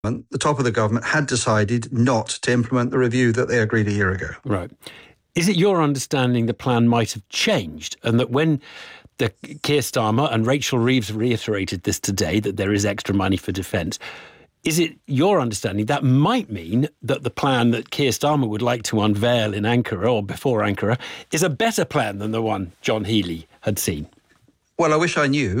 the top of the government had decided not to implement the review that they agreed a year ago. Right. Is it your understanding the plan might have changed, and that when the Keir Starmer and Rachel Reeves reiterated this today, that there is extra money for defence, is it your understanding that might mean that the plan that Keir Starmer would like to unveil in Ankara or before Ankara is a better plan than the one John Healey had seen? Well, I wish I knew.